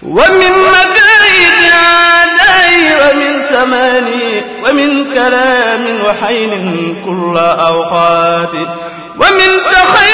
ومن مكايد أعدائي ومن سماني ومن كلام وحين كل أوقات ومن تخيل